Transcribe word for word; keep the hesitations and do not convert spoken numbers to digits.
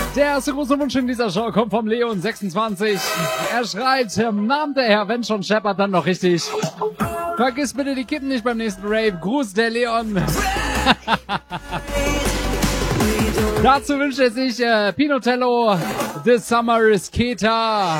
Der erste große Wunsch in dieser Show kommt vom Leon sechsundzwanzig. Er schreit, Namen der Herr, wenn schon scheppert, dann noch richtig. Vergiss bitte die Kippen nicht beim nächsten Rave. Gruß, der Leon. Dazu wünscht er sich äh, Pinotello, The Summer is Keta.